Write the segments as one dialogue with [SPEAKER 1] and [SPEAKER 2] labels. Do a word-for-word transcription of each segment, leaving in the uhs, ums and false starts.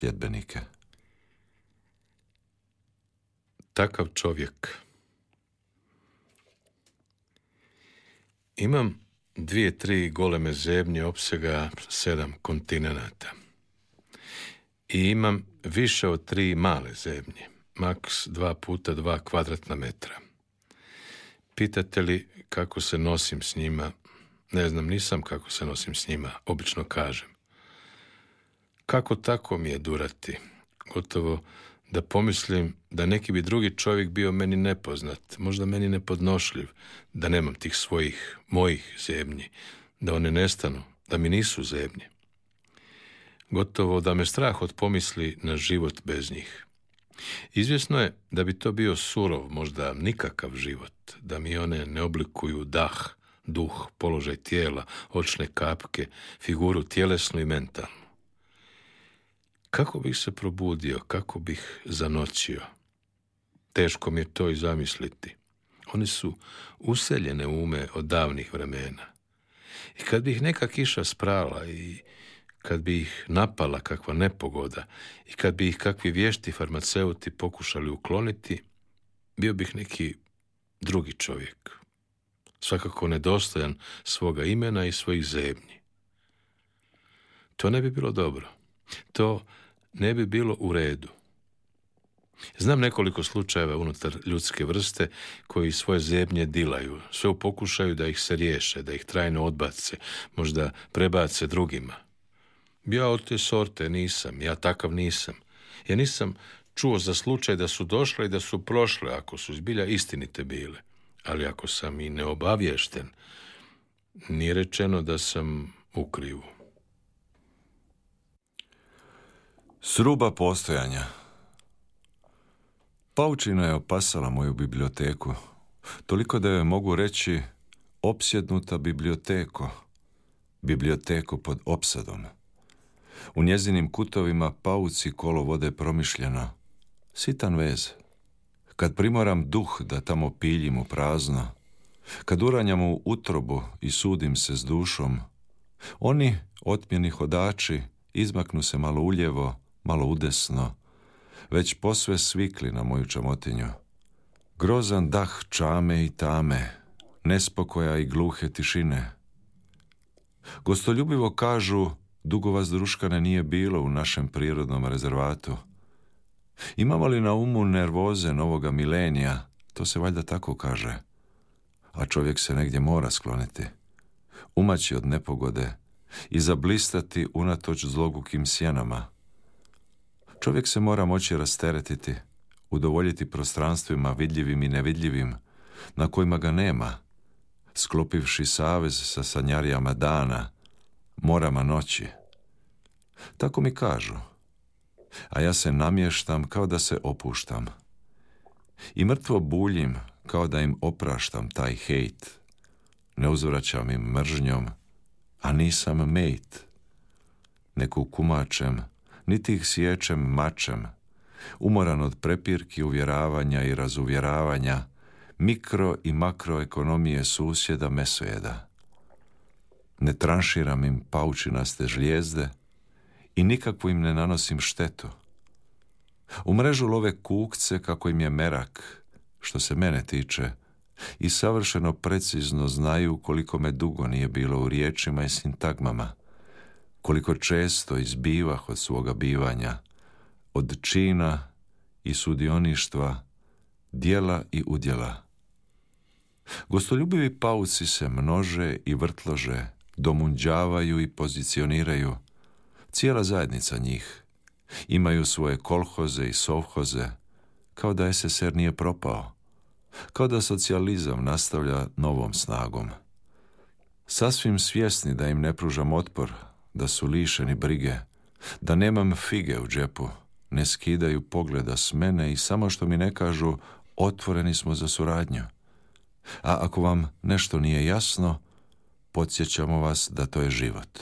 [SPEAKER 1] sljedbenike.
[SPEAKER 2] Takav čovjek. Imam dvije, tri goleme zebnje opsega sedam kontinenata. I imam više od tri male zebnje, maks dva puta dva kvadratna metra. Pitate li kako se nosim s njima? Ne znam, nisam kako se nosim s njima, obično kažem. Kako tako mi je durati? Gotovo da pomislim da neki bi drugi čovjek bio meni nepoznat, možda meni nepodnošljiv, da nemam tih svojih, mojih zebnji, da one nestanu, da mi nisu zebnje. Gotovo da me strah od pomisli na život bez njih. Izvjesno je da bi to bio surov, možda nikakav život, da mi one ne oblikuju dah, duh, položaj tijela, očne kapke, figuru tjelesnu i mentalnu. Kako bih se probudio, kako bih zanoćio? Teško mi je to i zamisliti. One su useljene ume od davnih vremena. I kad bi ih neka kiša sprala i kad bi ih napala kakva nepogoda i kad bi ih kakvi vješti farmaceuti pokušali ukloniti, bio bih neki drugi čovjek. Svakako nedostojan svoga imena i svojih zebnji. To ne bi bilo dobro. To ne bi bilo u redu. Znam nekoliko slučajeva unutar ljudske vrste koji svoje zebnje dilaju, sve u pokušaju da ih se riješe, da ih trajno odbace, možda prebace drugima. Ja od te sorte nisam, ja takav nisam. Ja nisam čuo za slučaj da su došle i da su prošle, ako su zbilja istinite bile. Ali ako sam i neobaviješten, nije rečeno da sam u krivu.
[SPEAKER 1] Sruba postojanja. Paučina je opasala moju biblioteku, toliko da joj mogu reći opsjednuta biblioteko, biblioteko pod opsadom. U njezinim kutovima pauci kolo vode promišljeno, sitan vez. Kad primoram duh da tamo piljim u prazno, kad uranjam u utrobu i sudim se s dušom, oni, otmjeni hodači, izmaknu se malo uljevo, malo udesno, već posve svikli na moju čamotinju. Grozan dah čame i tame, nespokoja i gluhe tišine. Gostoljubivo kažu, dugo vas druškane nije bilo u našem prirodnom rezervatu. Imamo li na umu nervoze novoga milenija, to se valjda tako kaže. A čovjek se negdje mora skloniti, umaći od nepogode i zablistati unatoč zlogukim sjenama. Čovjek se mora moći rasteretiti, udovoljiti prostranstvima vidljivim i nevidljivim, na kojima ga nema, sklopivši savez sa sanjarijama dana, morama noći. Tako mi kažu, a ja se namještam kao da se opuštam. I mrtvo buljim kao da im opraštam taj hejt. Ne uzvraćam im mržnjom, a nisam mejt. Ne kukumačem, niti ih sječem mačem, umoran od prepirki, uvjeravanja i razuvjeravanja, mikro i makroekonomije susjeda mesojeda. Ne tranširam im paučinaste žlijezde i nikakvu im ne nanosim štetu. U mrežu love kukce kako im je merak, što se mene tiče, i savršeno precizno znaju koliko me dugo nije bilo u riječima i sintagmama, koliko često izbivah od svoga bivanja, od čina i sudioništva, djela i udjela. Gostoljubivi pauci se množe i vrtlože, domunđavaju i pozicioniraju, cijela zajednica njih. Imaju svoje kolhoze i sovhoze, kao da es es er nije propao, kao da socijalizam nastavlja novom snagom. Sasvim svjesni da im ne pružam otpor, da su lišeni brige, da nemam fige u džepu, ne skidaju pogleda s mene i samo što mi ne kažu otvoreni smo za suradnju. A ako vam nešto nije jasno, podsjećamo vas da to je život.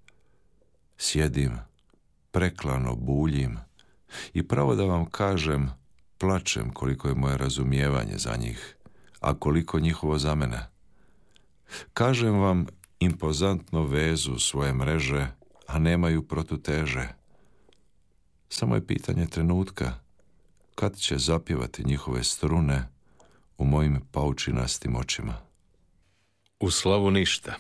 [SPEAKER 1] Sjedim, preklano buljim i pravo da vam kažem, plačem koliko je moje razumijevanje za njih, a koliko njihovo za mene. Kažem vam impozantno vezu svoje mreže, a nemaju protuteže. Samo je pitanje trenutka kad će zapjevati njihove strune u mojim paučinastim očima.
[SPEAKER 2] U slavu ništa.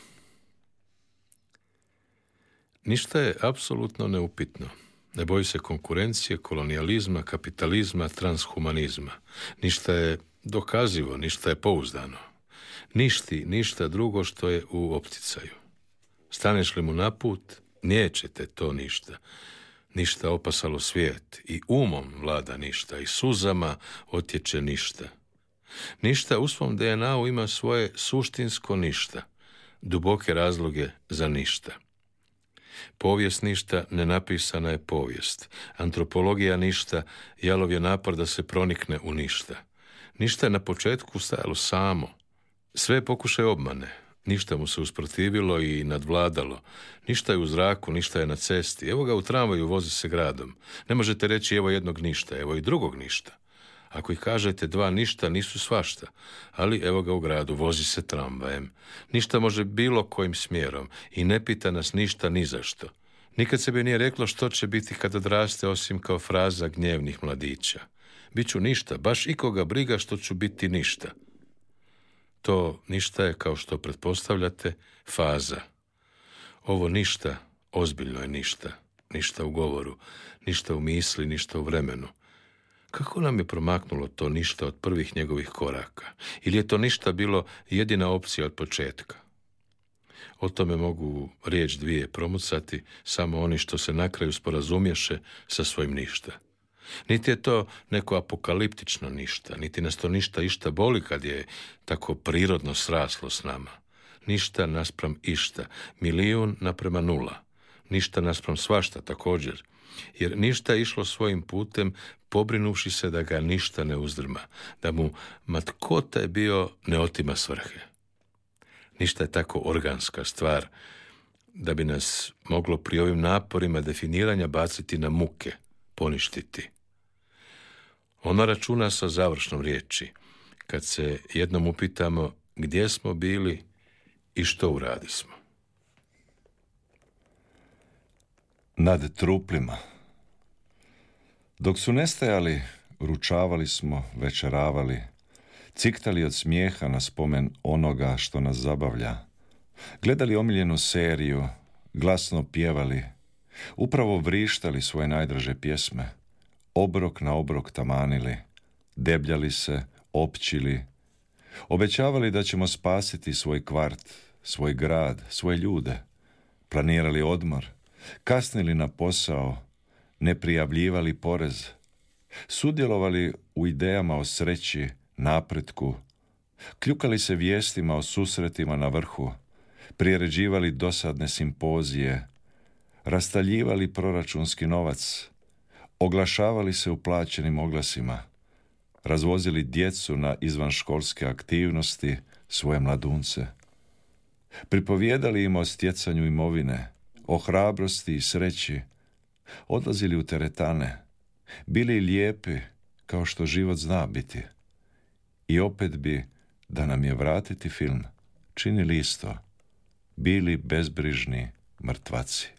[SPEAKER 2] Ništa je apsolutno neupitno. Ne boji se konkurencije, kolonijalizma, kapitalizma, transhumanizma. Ništa je dokazivo, ništa je pouzdano. Ništi, ništa drugo što je u opticaju. Staneš li mu na put, nijećete to ništa. Ništa opasalo svijet, i umom vlada ništa, i suzama otječe ništa. Ništa u svom de en a u ima svoje suštinsko ništa, duboke razloge za ništa. Povijest ništa, nenapisana je povijest. Antropologija ništa, jalov je napor da se pronikne u ništa. Ništa je na početku stajalo samo. Sve je pokušaj obmane. Ništa mu se usprotivilo i nadvladalo. Ništa je u zraku, ništa je na cesti. Evo ga u tramvaju, vozi se gradom. Ne možete reći evo jednog ništa, evo i drugog ništa. Ako ih kažete dva ništa, nisu svašta. Ali evo ga u gradu, vozi se tramvajem. Ništa može bilo kojim smjerom i ne pita nas ništa ni zašto. Nikad se bi nije reklo što će biti kad odraste, osim kao fraza gnjevnih mladića. Biću ništa, baš ikoga briga što ću biti ništa. To ništa je, kao što pretpostavljate, faza. Ovo ništa, ozbiljno je ništa. Ništa u govoru, ništa u misli, ništa u vremenu. Kako nam je promaknulo to ništa od prvih njegovih koraka? Ili je to ništa bilo jedina opcija od početka? O tome mogu riječ dvije promucati samo oni što se na kraju sporazumješe sa svojim ništa. Niti je to neko apokaliptično ništa, niti nas to ništa išta boli kad je tako prirodno sraslo s nama. Ništa naspram išta, milijun naprema nula. Ništa naspram svašta također, jer ništa je išlo svojim putem pobrinuši se da ga ništa ne uzdrma, da mu ma tko taj bio ne otima svrhe. Ništa je tako organska stvar da bi nas moglo pri ovim naporima definiranja baciti na muke, poništiti. Ona računa sa završnom riječi, kad se jednom upitamo gdje smo bili i što uradismo.
[SPEAKER 1] Nad truplima. Dok su nestajali, ručavali smo, večeravali, ciktali od smijeha na spomen onoga što nas zabavlja, gledali omiljenu seriju, glasno pjevali, upravo vrištali svoje najdraže pjesme, obrok na obrok tamanili, debljali se, općili, obećavali da ćemo spasiti svoj kvart, svoj grad, svoje ljude, planirali odmor, kasnili na posao, ne prijavljivali porez, sudjelovali u idejama o sreći, napretku, kljukali se vijestima o susretima na vrhu, priređivali dosadne simpozije, rastaljivali proračunski novac, oglašavali se u plaćenim oglasima, razvozili djecu na izvanškolske aktivnosti, svoje mladunce, pripovijedali im o stjecanju imovine, o hrabrosti i sreći, odlazili u teretane, bili lijepi kao što život zna biti. I opet bi, da nam je vratiti film, činili isto, bili bezbrižni mrtvaci.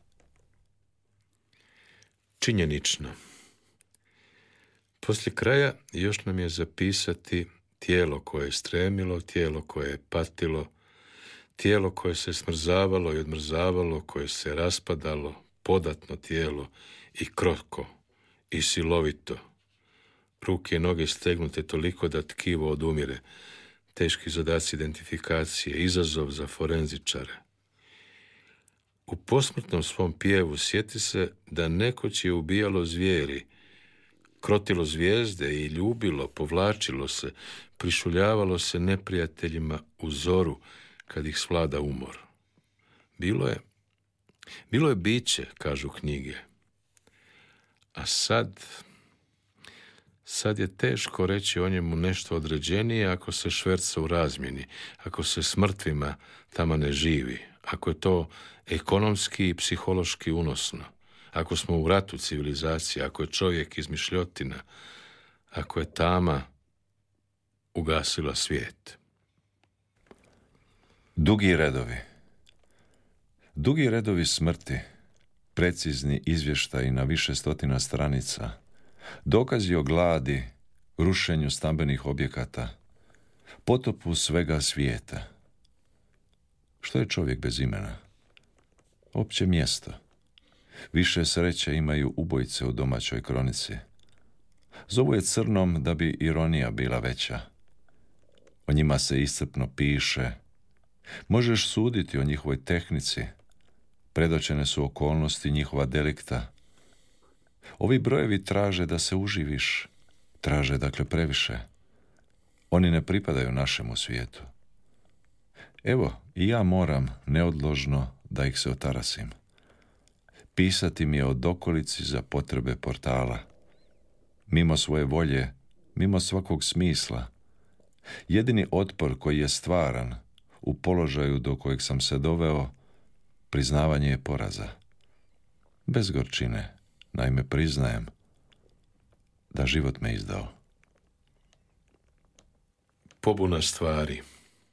[SPEAKER 2] Činjenično. Poslije kraja još nam je zapisati tijelo koje je stremilo, tijelo koje je patilo, tijelo koje se smrzavalo i odmrzavalo, koje se raspadalo, podatno tijelo i krotko i silovito. Ruke i noge stegnute toliko da tkivo odumire, teški zadaci identifikacije, izazov za forenzičare. U posmrtnom svom pjevu sjeti se da nekoć je ubijalo zvijeri, krotilo zvijezde i ljubilo, povlačilo se, prišuljavalo se neprijateljima u zoru kad ih svlada umor. Bilo je, bilo je biće, kažu knjige. A sad, sad je teško reći o njemu nešto određenije ako se šverca u razmjeni, ako se s mrtvima tamo ne živi, ako je to ekonomski i psihološki unosno, ako smo u ratu civilizacije, ako je čovjek izmišljotina, ako je tama ugasila svijet.
[SPEAKER 1] Dugi redovi. Dugi redovi smrti, precizni izvještaji na više stotina stranica, dokazi o gladi, rušenju stambenih objekata, potopu svega svijeta. Što je čovjek bez imena? Opće mjesto. Više sreće imaju ubojice u domaćoj kronici. Zovu je crnom da bi ironija bila veća. O njima se iscrpno piše. Možeš suditi o njihovoj tehnici. Predočene su okolnosti njihova delikta. Ovi brojevi traže da se uživiš. Traže dakle previše. Oni ne pripadaju našemu svijetu. Evo, i ja moram neodložno da ih se otarasim. Pisati mi je o dokolici za potrebe portala. Mimo svoje volje, mimo svakog smisla. Jedini otpor koji je stvaran u položaju do kojeg sam se doveo, priznavanje je poraza. Bez gorčine, naime priznajem da život me izdao.
[SPEAKER 2] Pobuna stvari.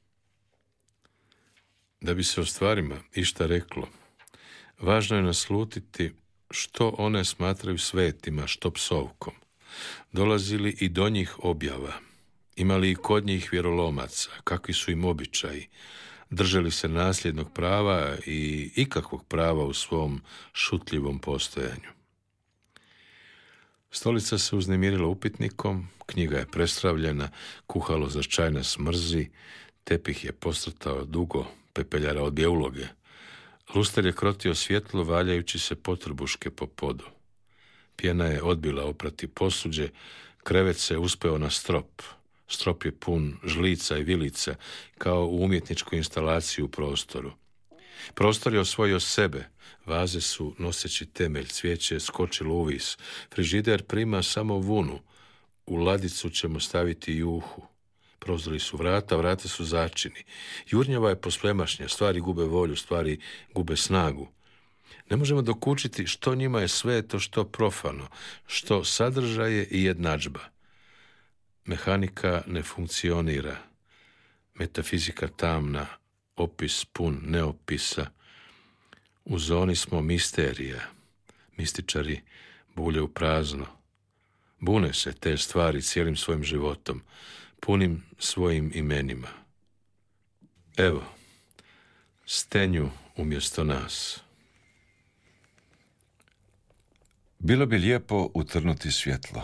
[SPEAKER 2] Da bi se o stvarima išta reklo, važno je naslutiti što one smatraju svetima, što psovkom. Dolazili i do njih objava, imali i kod njih vjerolomaca, kakvi su im običaji, držali se nasljednog prava i ikakvog prava u svom šutljivom postojanju. Stolica se uznemirila upitnikom, knjiga je prestravljena, kuhalo za čaj nas smrzi, tepih je posrtao dugo, pepeljara odbije uloge. Luster je krotio svjetlo, valjajući se potrbuške po podu. Pjena je odbila oprati posuđe, krevet se uspeo na strop. Strop je pun žlica i vilica, kao u umjetničkoj instalaciji u prostoru. Prostor je osvojio sebe, vaze su, noseći temelj, cvijeće skočilo uvis, frižider prima samo vunu, u ladicu ćemo staviti juhu. Prozori su vrata, vrata su začini. Jurnjava je posvemašnja, stvari gube volju, stvari gube snagu. Ne možemo dokučiti što njima je sveto, što profano, što sadržaje i jednadžba. Mehanika ne funkcionira, metafizika tamna, opis pun neopisa. U zoni smo misterija, mističari bulje u prazno. Bune se te stvari cijelim svojim životom, punim svojim imenima. Evo, stenju umjesto nas.
[SPEAKER 1] Bilo bi lijepo utrnuti svjetlo.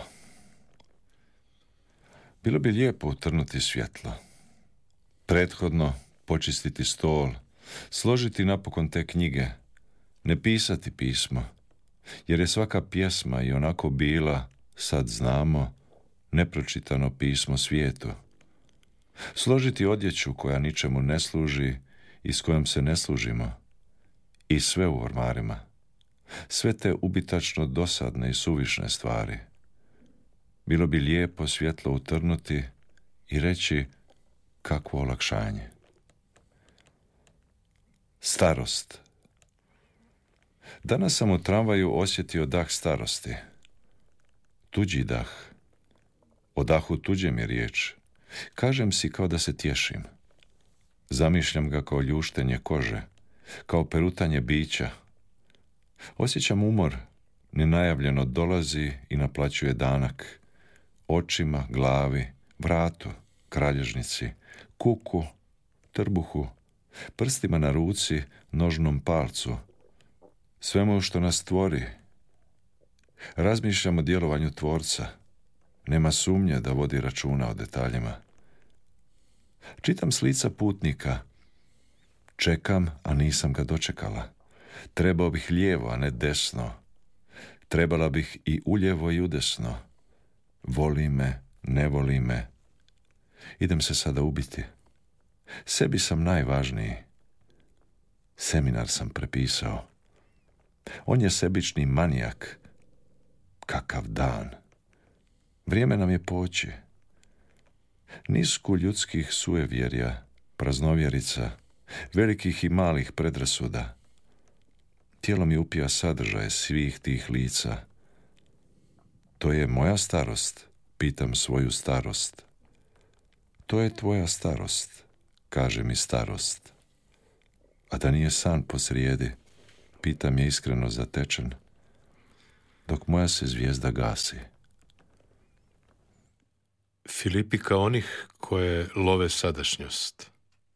[SPEAKER 1] Bilo bi lijepo utrnuti svjetlo. Prethodno počistiti stol, složiti napokon te knjige, ne pisati pismo, jer je svaka pjesma i onako bila, sad znamo, nepročitano pismo svijetu. Složiti odjeću koja ničemu ne služi i s kojom se ne služimo. I sve u ormarima. Sve te ubitačno dosadne i suvišne stvari. Bilo bi lijepo svjetlo utrnuti i reći kakvo olakšanje. Starost. Danas sam u tramvaju osjetio dah starosti. Tuđi dah. O dahu tuđem je riječ. Kažem si kao da se tješim. Zamišljam ga kao ljuštenje kože, kao perutanje bića. Osjećam umor, nenajavljeno dolazi i naplaćuje danak. Očima, glavi, vratu, kralježnici, kuku, trbuhu, prstima na ruci, nožnom palcu. Svemu što nas stvori. Razmišljam o djelovanju tvorca. Nema sumnje da vodi računa o detaljima. Čitam s lica putnika. Čekam, a nisam ga dočekala. Trebao bih lijevo, a ne desno. Trebala bih i uljevo i udesno. Voli me, ne voli me. Idem se sada ubiti. Sebi sam najvažniji. Seminar sam prepisao. On je sebični manijak. Kakav dan. Vrijeme nam je poći. Nisku ljudskih suevjerja, praznovjerica, velikih i malih predrasuda. Tijelo mi upija sadržaje svih tih lica. To je moja starost, pitam svoju starost. To je tvoja starost, kaže mi starost. A da nije san posrijedi, pitam je iskreno zatečen, dok moja se zvijezda gasi.
[SPEAKER 2] Filipika onih koje love sadašnjost.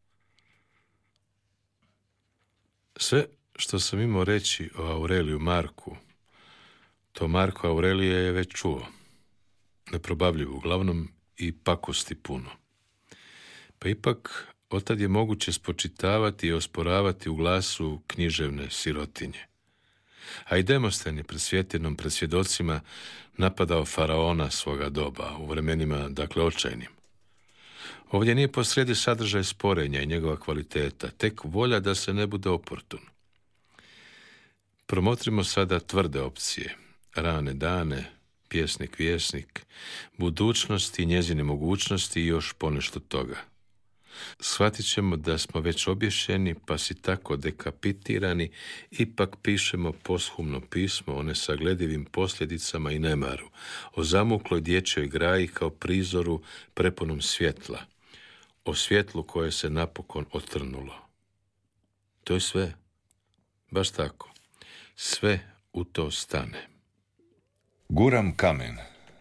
[SPEAKER 2] Sve što sam imao reći o Aureliju Marku, to Marko Aurelije je već čuo. Neprobavljivo uglavnom i pakosti puno. Pa ipak otad je moguće spočitavati i osporavati u glasu književne sirotinje. A i Demosten je pred svjetljenom pred svjedocima napadao faraona svoga doba, u vremenima, dakle, očajnim. Ovdje nije posrijedi sadržaj sporenja i njegova kvaliteta, tek volja da se ne bude oportun. Promotrimo sada tvrde opcije, rane dane, pjesnik, vjesnik, budućnost i njezine mogućnosti i još ponešto toga. Shvatit ćemo da smo već obješeni, pa si tako dekapitirani, ipak pišemo poshumno pismo o nesagledivim posljedicama i nemaru, o zamukloj dječjoj graji kao prizoru prepunom svjetla, o svjetlu koje se napokon otrnulo. To je sve. Baš tako. Sve u to stane.
[SPEAKER 1] Guram kamen.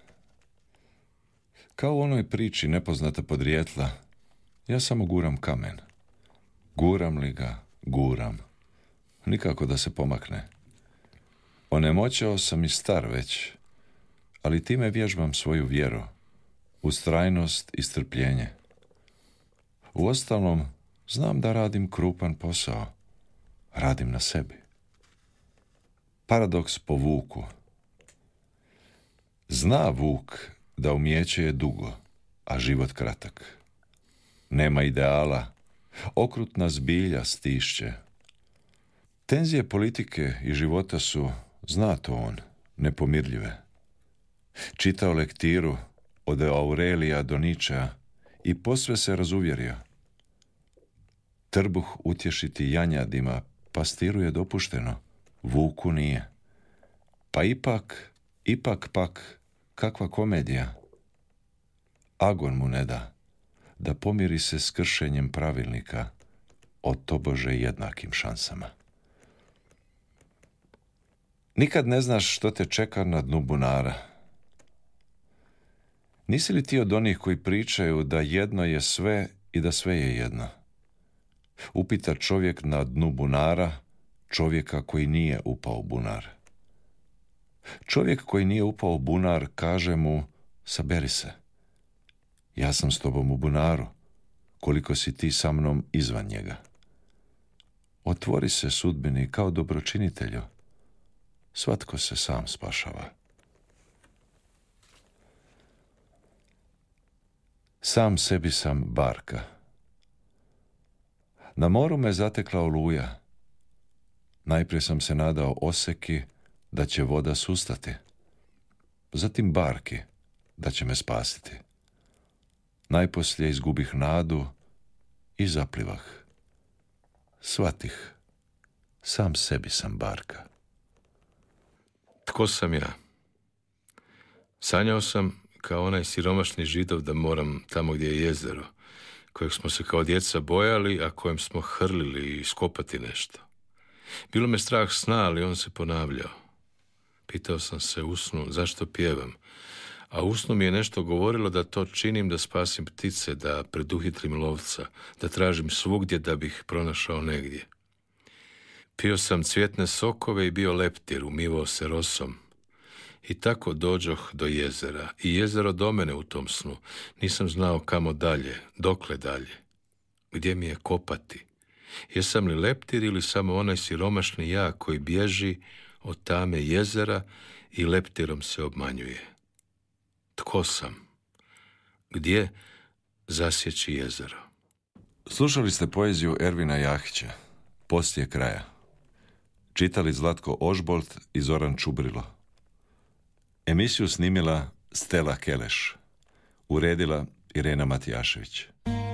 [SPEAKER 1] Kao u onoj priči nepoznata podrijetla, ja samo guram kamen. Guram li ga, guram. Nikako da se pomakne. Onemoćao sam i star već, ali time vježbam svoju vjeru, ustrajnost i strpljenje. Uostalom, znam da radim krupan posao. Radim na sebi. Paradoks po vuku. Zna vuk da umijeće je dugo, a život kratak. Nema ideala, okrutna zbilja stišće. Tenzije politike i života su, zna to on, nepomirljive. Čitao lektiru od Aurelija do Ničea i posve se razuvjerio. Trbuh utješiti janjadima pastiru je dopušteno, vuku nije. Pa ipak, ipak pak, kakva komedija. Agon mu ne da, da pomiri se s kršenjem pravilnika o tobože jednakim šansama. Nikad ne znaš što te čeka na dnu bunara. Nisi li ti od onih koji pričaju da jedno je sve i da sve je jedno? Upita čovjek na dnu bunara čovjeka koji nije upao u bunar. Čovjek koji nije upao u bunar kaže mu, saberi se. Ja sam s tobom u bunaru, koliko si ti sa mnom izvan njega. Otvori se sudbini kao dobročinitelju. Svatko se sam spašava. Sam sebi sam barka. Na moru me zatekla oluja. Najprije sam se nadao oseki da će voda sustati. Zatim barki da će me spasiti. Najposlije izgubih nadu i zaplivah. Shvatih, sam sebi sam barka.
[SPEAKER 2] Tko sam ja? Sanjao sam kao onaj siromašni Židov da moram tamo gdje je jezero, kojeg smo se kao djeca bojali, a kojem smo hrlili iskopati nešto. Bilo me strah sna, ali on se ponavljao. Pitao sam se u snu zašto pjevam, a u snu mi je nešto govorilo da to činim da spasim ptice, da preduhitrim lovca, da tražim svugdje da bih pronašao negdje. Pio sam cvjetne sokove i bio leptir, umivao se rosom. I tako dođoh do jezera. I jezero do mene u tom snu. Nisam znao kamo dalje, dokle dalje. Gdje mi je kopati? Jesam li leptir ili samo onaj siromašni ja koji bježi od tame jezera i leptirom se obmanjuje? Tko sam? Gdje zasjeći jezero?
[SPEAKER 1] Slušali ste poeziju Ervina Jahića, Poslije kraja. Čitali Zlatko Ožbolt i Zoran Čubrilo. Emisiju snimila Stela Keleš. Uredila Irena Matijašević.